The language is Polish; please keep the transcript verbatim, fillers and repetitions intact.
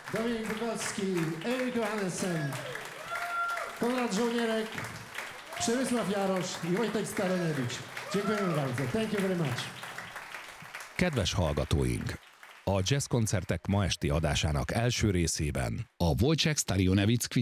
Dominik Bukowski, Erik Johannessen, Konrad Żołnierek, Przemysław Jarosz i Wojtek Staroniewicz. Dziękujemy bardzo. Thank you very much. Kedves hallgatóink! A jazzkoncertek ma esti adásának első részében A Wojciech Starionewicz